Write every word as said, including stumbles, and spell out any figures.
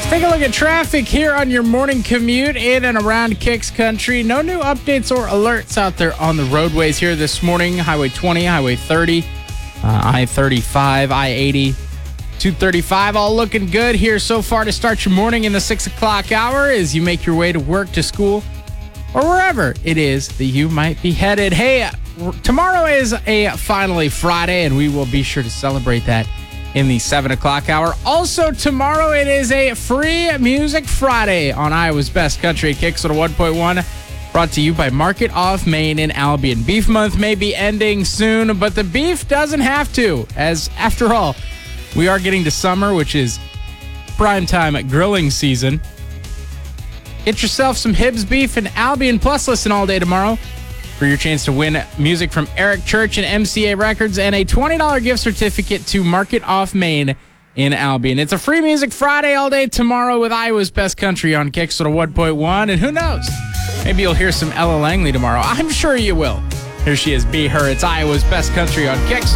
Take a look at traffic here on your morning commute in and around Kicks Country. No new updates or alerts out there on the roadways here this morning. Highway twenty, Highway thirty, uh, I thirty-five, I eighty, two thirty-five, all looking good here so far to start your morning in the six o'clock hour as you make your way to work, to school, or wherever it is that you might be headed. Hey, tomorrow is a finally Friday, and we will be sure to celebrate that in the seven o'clock hour. Also, tomorrow it is a Free Music Friday on Iowa's Best Country Kicks on one point one. Brought to you by Market Off Main in Albion. Beef month may be ending soon, but the beef doesn't have to, as after all, we are getting to summer, which is primetime grilling season. Get yourself some Hibbs beef and Albion. Plus, listen all day tomorrow for your chance to win music from Eric Church and M C A Records and a twenty dollars gift certificate to Market Off Main in Albion. It's a Free Music Friday all day tomorrow with Iowa's Best Country on Kicks one point one. And who knows? Maybe you'll hear some Ella Langley tomorrow. I'm sure you will. Here she is, Be Her. It's Iowa's Best Country on Kicks